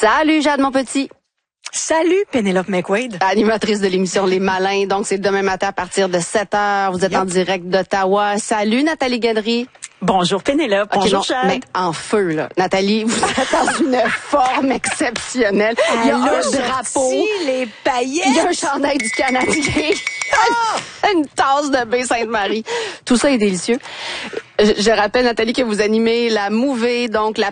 Salut Jade, mon petit. Salut, Pénélope McQuaid. Animatrice de l'émission Les Malins. Donc, c'est demain matin à partir de 7h. Vous êtes en direct d'Ottawa. Salut, Nathalie Guedry. Bonjour, Pénélope. Bonjour, Jade. Mais en feu, là. Nathalie, vous êtes dans une forme exceptionnelle. Il y a un drapeau. Les paillettes. Il y a un chandail du Canadien. Une tasse de baie Sainte-Marie. Tout ça est délicieux. Je rappelle, Nathalie, que vous animez la Mouvée, donc la